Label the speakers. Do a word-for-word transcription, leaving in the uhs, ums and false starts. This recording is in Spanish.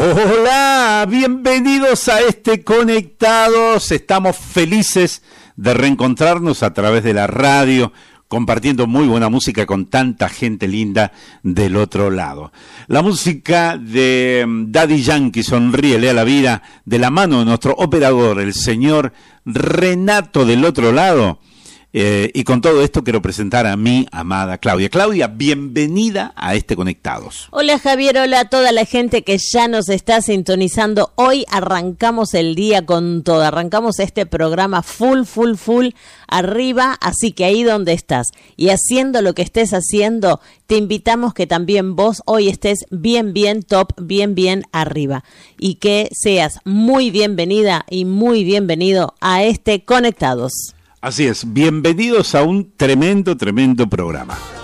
Speaker 1: Hola, bienvenidos a este Conectados. Estamos felices de reencontrarnos a través de la radio, compartiendo muy buena música con tanta gente linda del otro lado. La música de Daddy Yankee, Sonríele a la vida, de la mano de nuestro operador, el señor Renato del otro lado. Eh, y con todo esto quiero presentar a mi amada Claudia. Claudia, bienvenida a este Conectados.
Speaker 2: Hola Javier, hola a toda la gente que ya nos está sintonizando. Hoy arrancamos el día con todo, arrancamos este programa full, full, full arriba, así que ahí donde estás y haciendo lo que estés haciendo, te invitamos que también vos hoy estés bien, bien top, bien, bien arriba y que seas muy bienvenida y muy bienvenido a este Conectados.
Speaker 1: Así es, bienvenidos a un tremendo, tremendo programa.